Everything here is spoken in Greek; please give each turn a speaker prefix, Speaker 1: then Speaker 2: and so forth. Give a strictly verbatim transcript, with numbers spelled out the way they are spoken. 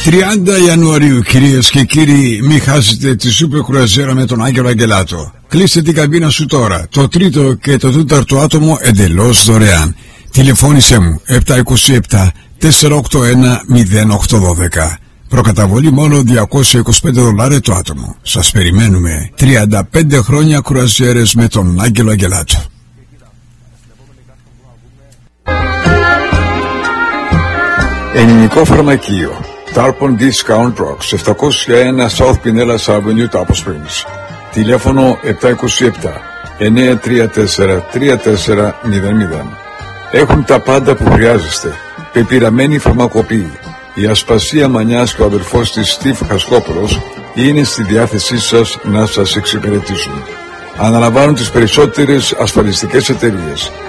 Speaker 1: τριάντα Ιανουαρίου, κυρίες και κύριοι, μην χάσετε τη σούπερ κρουαζιέρα με τον Άγγελο Αγγελάτο. Κλείστε την καμπίνα σου τώρα. Το τρίτο και το τέταρτο άτομο εντελώς δωρεάν. Τηλεφώνησέ μου επτά δύο επτά τέσσερα οκτώ ένα μηδέν οκτώ ένα δύο. Προκαταβολή μόνο διακόσια είκοσι πέντε δολάρια το άτομο. Σας περιμένουμε. τριάντα πέντε χρόνια κρουαζιέρες με τον Άγγελο Αγγελάτο.
Speaker 2: Ελληνικό φαρμακείο Tarpon Discount Drugs, επτακόσια ένα South Pinellas Avenue, Tapo Springs. Τηλέφωνο επτά δύο επτά εννιά τρία τέσσερα τρία τέσσερα μηδέν μηδέν. Έχουν τα πάντα που χρειάζεστε. Πεπειραμένη φαρμακοποιή. Η Ασπασία Μανιάς και ο αδελφός της Στίβ Χασκόπουλος είναι στη διάθεσή σας να σας εξυπηρετήσουν. Αναλαμβάνουν τις περισσότερες ασφαλιστικές εταιρείες.